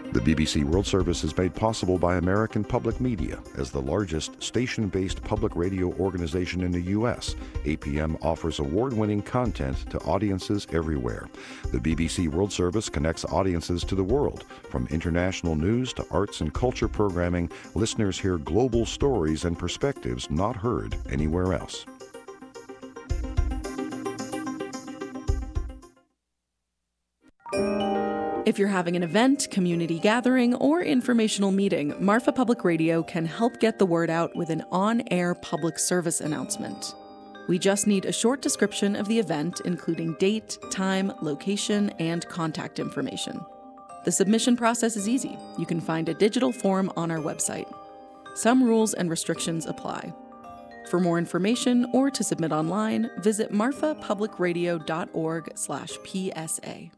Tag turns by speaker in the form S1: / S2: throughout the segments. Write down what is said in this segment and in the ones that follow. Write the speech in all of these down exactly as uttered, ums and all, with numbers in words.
S1: The B B C World Service is made possible by American Public Media. As the largest station-based public radio organization in the U S, A P M offers award-winning content to audiences everywhere. The B B C World Service connects audiences to the world. From international news to arts and culture programming, listeners hear global stories and perspectives not heard anywhere else.
S2: If you're having an event, community gathering, or informational meeting, Marfa Public Radio can help get the word out with an on-air public service announcement. We just need a short description of the event, including date, time, location, and contact information. The submission process is easy. You can find a digital form on our website. Some rules and restrictions apply. For more information or to submit online, visit marfapublicradio.org slash PSA.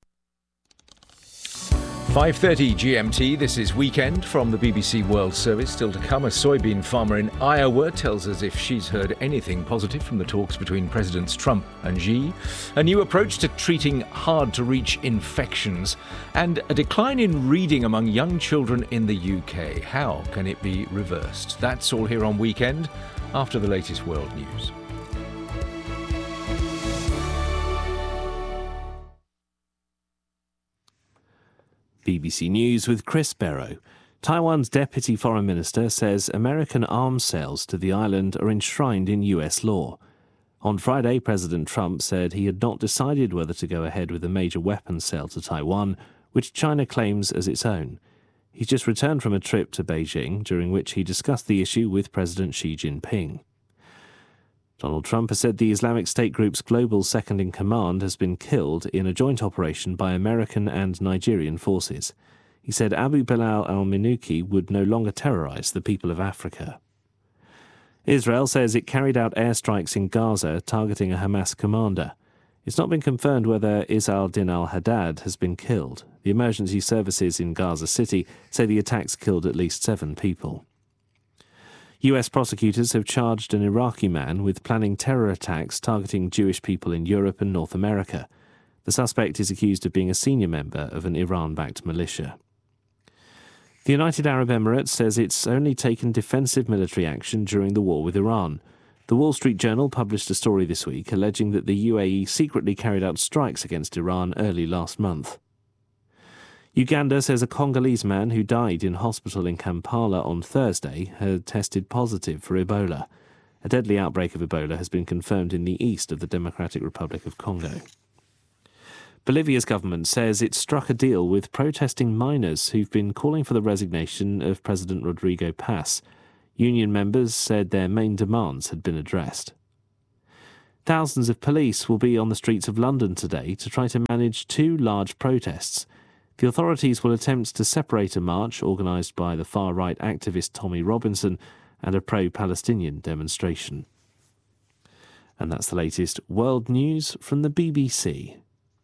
S3: five thirty G M T, this is Weekend from the B B C World Service. Still to come, a soybean farmer in Iowa tells us if she's heard anything positive from the talks between Presidents Trump and Xi, a new approach to treating hard-to-reach infections, and a decline in reading among young children in the U K. How can it be reversed? That's all here on Weekend, after the latest world news.
S4: B B C News with Chris Barrow. Taiwan's Deputy Foreign Minister says American arms sales to the island are enshrined in U S law. On Friday, President Trump said he had not decided whether to go ahead with a major weapons sale to Taiwan, which China claims as its own. He's just returned from a trip to Beijing, during which he discussed the issue with President Xi Jinping. Donald Trump has said the Islamic State group's global second-in-command has been killed in a joint operation by American and Nigerian forces. He said Abu Bilal al-Minuki would no longer terrorize the people of Africa. Israel says it carried out airstrikes in Gaza targeting a Hamas commander. It's not been confirmed whether Izz al-Din al-Haddad has been killed. The emergency services in Gaza City say the attacks killed at least seven people. U S prosecutors have charged an Iraqi man with planning terror attacks targeting Jewish people in Europe and North America. The suspect is accused of being a senior member of an Iran-backed militia. The United Arab Emirates says it's only taken defensive military action during the war with Iran. The Wall Street Journal published a story this week alleging that the U A E secretly carried out strikes against Iran early last month. Uganda says a Congolese man who died in hospital in Kampala on Thursday had tested positive for Ebola. A deadly outbreak of Ebola has been confirmed in the east of the Democratic Republic of Congo. Bolivia's government says it struck a deal with protesting miners who've been calling for the resignation of President Rodrigo Paz. Union members said their main demands had been addressed. Thousands of police will be on the streets of London today to try to manage two large protests. The authorities will attempt to separate a march organised by the far-right activist Tommy Robinson and a pro-Palestinian demonstration. And that's the latest world news from the B B C.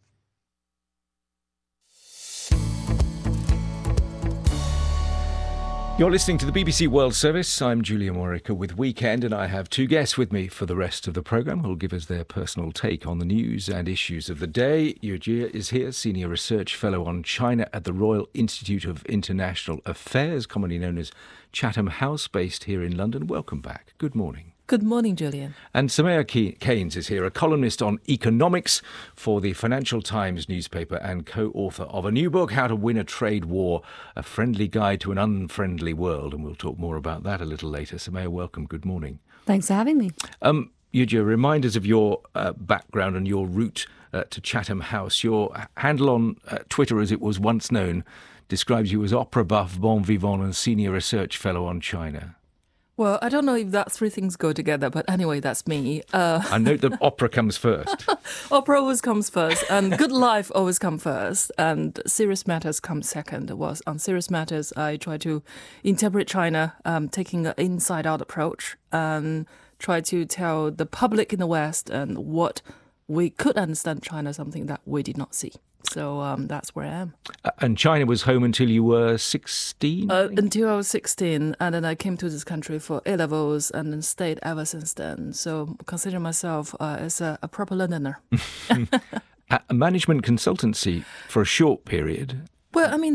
S3: You're listening to the B B C World Service. I'm Julia Morica with Weekend, and I have two guests with me for the rest of the programme who will give us their personal take on the news and issues of the day. Yujia is here, Senior Research Fellow on China at the Royal Institute of International Affairs, commonly known as Chatham House, based here in London. Welcome back. Good morning.
S5: Good morning, Julian.
S3: And Samaya Keynes is here, a columnist on economics for the Financial Times newspaper and co-author of a new book, How to Win a Trade War, A Friendly Guide to an Unfriendly World. And we'll talk more about that a little later. Samaya, welcome. Good morning.
S5: Thanks for having me.
S3: Um, Yujia, remind us of your uh, background and your route uh, to Chatham House. Your handle on uh, Twitter, as it was once known, describes you as opera buff, bon vivant and senior research fellow on China.
S5: Well, I don't know if that three things go together, but anyway, that's me. Uh,
S3: I note that opera comes first.
S5: Opera always comes first, and good life always comes first, and serious matters come second. Well, on serious matters, I try to interpret China, um, taking an inside-out approach, and try to tell the public in the West and what we could understand China, something that we did not see. So um, that's where I am.
S3: Uh, and China was home until you were sixteen?
S5: Uh, until I was sixteen, and then I came to this country for A-levels and then stayed ever since then. So consider myself uh, as a, a proper Londoner.
S3: A management consultancy for a short period.
S5: Well, I mean,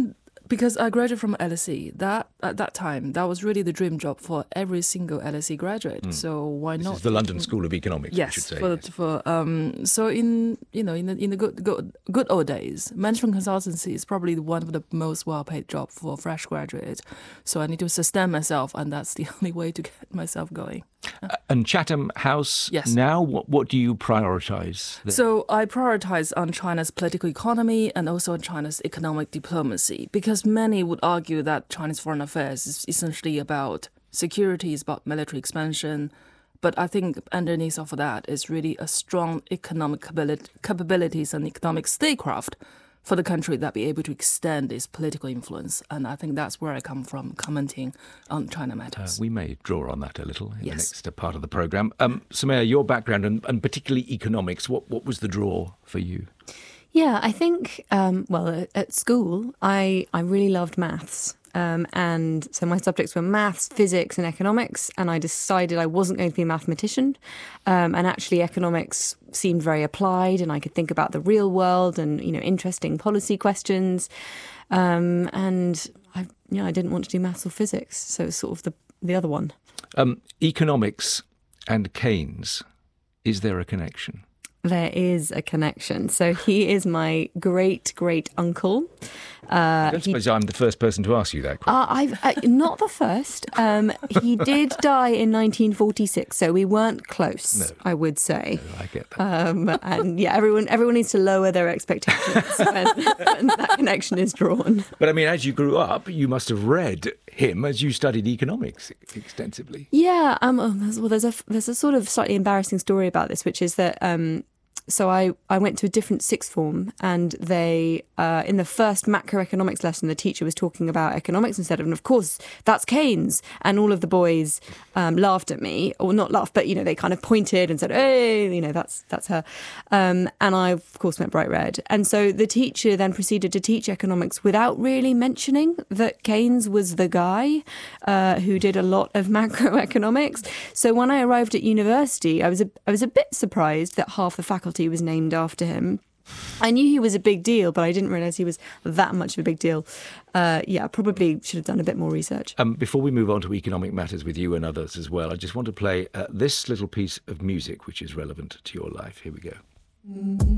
S5: Because I graduated from L S E. That at that time, that was really the dream job for every single L S E graduate. Mm. So why
S3: this
S5: not?
S3: This is the London School of Economics.
S5: Yes.
S3: We should say.
S5: For,
S3: yes.
S5: for um. So in you know in the in the good good good old days, management consultancy is probably one of the most well-paid job for fresh graduates. So I need to sustain myself, and that's the only way to get myself going.
S3: Uh, and Chatham House.
S5: Yes.
S3: Now, what what do you prioritise?
S5: So I prioritize on China's political economy and also on China's economic diplomacy, because many would argue that China's foreign affairs is essentially about security, is about military expansion. But I think underneath of that is really a strong economic capabilities and economic statecraft for the country that be able to extend its political influence. And I think that's where I come from, commenting on China matters.
S3: Uh, we may draw on that a little in
S5: yes.
S3: the next uh, part of the programme. Um, Soumaya, your background, and, and particularly economics, what, what was the draw for you?
S6: Yeah, I think, um, well, at school, I, I really loved maths. Um, and so my subjects were maths, physics and economics, and I decided I wasn't going to be a mathematician. Um, and actually economics seemed very applied, and I could think about the real world and, you know, interesting policy questions. Um, and I, you know, I didn't want to do maths or physics, so it was sort of the, the other one.
S3: Um, economics and Keynes, is there a connection?
S6: There is a connection. So he is my great, great uncle. Uh,
S3: I don't suppose he, I'm the first person to ask you that question.
S6: Uh, I've uh, not the first. Um, he did die in nineteen forty-six, so we weren't close.
S3: No.
S6: I would say.
S3: No, I get that.
S6: Um, and yeah, everyone everyone needs to lower their expectations when, when that connection is drawn.
S3: But I mean, as you grew up, you must have read him as you studied economics extensively.
S6: Yeah. Um. Well, there's a there's a sort of slightly embarrassing story about this, which is that. Um, So I, I went to a different sixth form, and they, uh, in the first macroeconomics lesson, the teacher was talking about economics instead of, and of course, that's Keynes. And all of the boys um, laughed at me, or not laughed, but, you know, they kind of pointed and said, hey, you know, that's that's her. Um, and I, of course, went bright red. And so the teacher then proceeded to teach economics without really mentioning that Keynes was the guy uh, who did a lot of macroeconomics. So when I arrived at university, I was a, I was a bit surprised that half the faculty was named after him. I knew he was a big deal, but I didn't realise he was that much of a big deal. Uh, yeah, probably should have done a bit more research.
S3: Um, before we move on to economic matters with you and others as well, I just want to play uh, this little piece of music which is relevant to your life. Here we go.